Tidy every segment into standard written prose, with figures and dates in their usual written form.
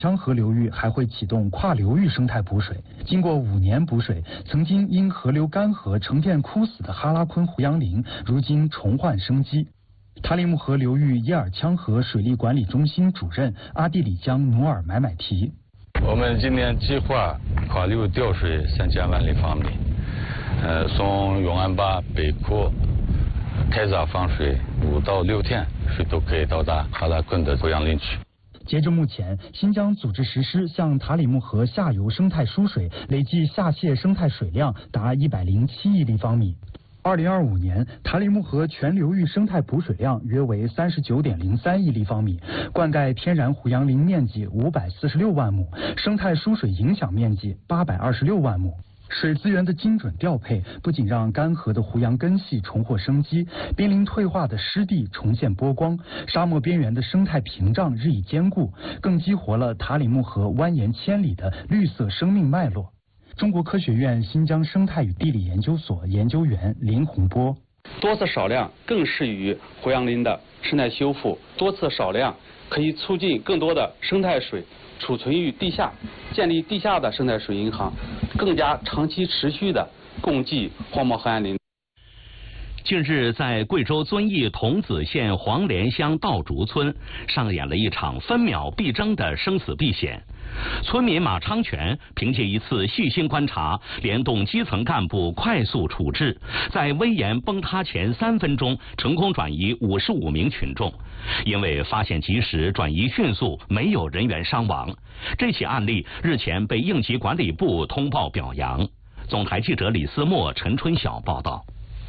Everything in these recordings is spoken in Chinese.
羌河流域还会启动跨流域生态补水。经过5年补水，曾经因河流干涸成片枯死的哈拉昆胡杨林，如今重焕生机。塔里木河流域耶尔羌河水利管理中心主任阿蒂里江努尔买买提： 我们今年计划跨流调水3000万立方米，从永安坝北库开闸放水5到6天，水都可以到达哈拉昆的胡杨林区。 截至目前，新疆组织实施向塔里木河下游生态输水，累计下泄生态水量达107亿立方米。2025年，塔里木河全流域生态补水量约为39.03亿立方米，灌溉天然胡杨林面积546万亩，生态输水影响面积826万亩。水资源的精准调配，不仅让干涸的胡杨根系重获生机，濒临退化的湿地重现波光，沙漠边缘的生态屏障日益坚固，更激活了塔里木河蜿蜒千里的绿色生命脉络。中国科学院新疆生态与地理研究所研究员林洪波： 多次少量更适于胡杨林的生态修复，多次少量可以促进更多的生态水储存于地下，建立地下的生态水银行，更加长期持续的供给荒漠河岸林。 近日，在贵州遵义桐梓县黄连乡稻竹村上演了一场分秒必争的生死避险。村民马昌全凭借一次细心观察，联动基层干部快速处置，在危岩崩塌前3分钟成功转移55名群众。因为发现及时，转移迅速，没有人员伤亡。这起案例日前被应急管理部通报表扬。总台记者李思墨、陈春晓报道。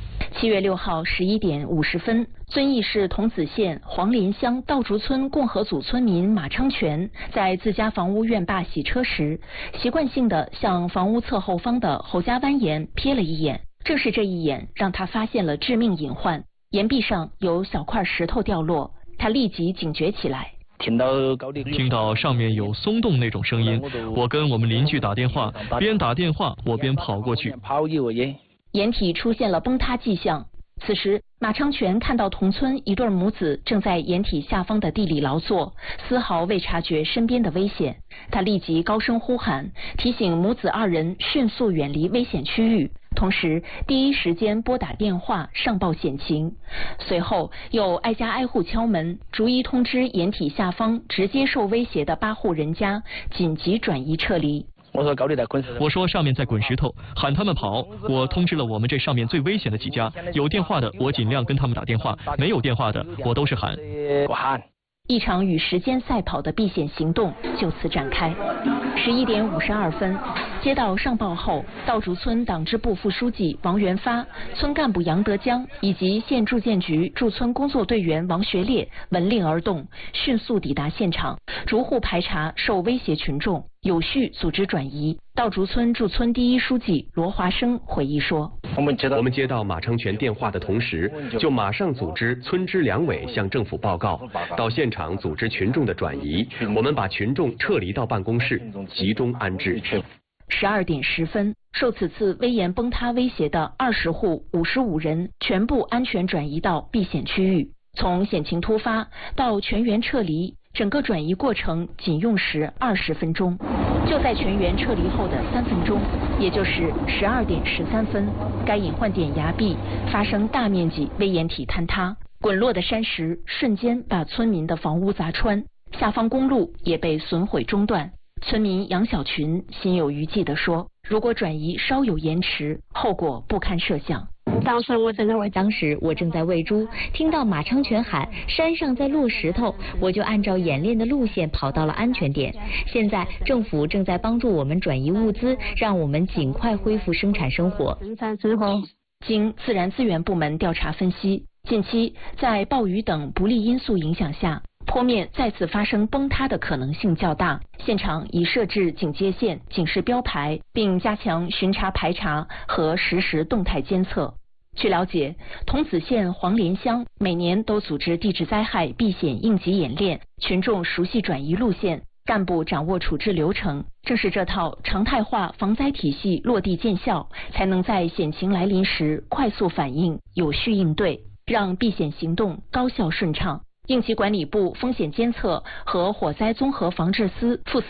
7月6号11点50分，遵义市桐梓县黄连乡稻竹村共和组村民马昌全在自家房屋院坝洗车时，习惯性地向房屋侧后方的侯家湾岩瞥了一眼。正是这一眼，让他发现了致命隐患，岩壁上有小块石头掉落，他立即警觉起来。 听到上面有松动那种声音，我跟我们邻居打电话，边打电话我边跑过去。 岩体出现了崩塌迹象，此时马昌全看到同村一对母子正在岩体下方的地里劳作，丝毫未察觉身边的危险。他立即高声呼喊，提醒母子2人迅速远离危险区域，同时第一时间拨打电话上报险情。随后又挨家挨户敲门，逐一通知岩体下方直接受威胁的8户人家紧急转移撤离。 我说上面在滚石头，喊他们跑。我通知了我们这上面最危险的几家，有电话的我尽量跟他们打电话，没有电话的我都是喊。 一场与时间赛跑的避险行动就此展开。11点52分，接到上报后，稻竹村党支部副书记王元发、村干部杨德江以及县住建局驻村工作队员王学烈闻令而动，迅速抵达现场，逐户排查受威胁群众，有序组织转移。稻竹村驻村第一书记罗华生回忆说： 我们接到马昌全电话的同时，就马上组织村支两委向政府报告，到现场组织群众的转移。我们把群众撤离到办公室，集中安置。 12点10分，受此次危岩崩塌威胁的20户55人全部安全转移到避险区域。从险情突发到全员撤离，整个转移过程仅用时20分钟。就在全员撤离后的3分钟，也就是12点13分，该隐患点崖壁发生大面积危岩体坍塌，滚落的山石瞬间把村民的房屋砸穿，下方公路也被损毁中断。村民杨小群心有余悸地说：如果转移稍有延迟，后果不堪设想。 当时我正在喂猪，听到马昌全喊山上在落石头，我就按照演练的路线跑到了安全点。现在政府正在帮助我们转移物资，让我们尽快恢复生产生活。 经自然资源部门调查分析，近期在暴雨等不利因素影响下，坡面再次发生崩塌的可能性较大，现场已设置警戒线、警示标牌，并加强巡查排查和实时动态监测。据了解，桐梓县黄连乡每年都组织地质灾害避险应急演练，群众熟悉转移路线，干部掌握处置流程。正是这套常态化防灾体系落地见效，才能在险情来临时快速反应、有序应对，让避险行动高效顺畅。应急管理部风险监测和火灾综合防治司副司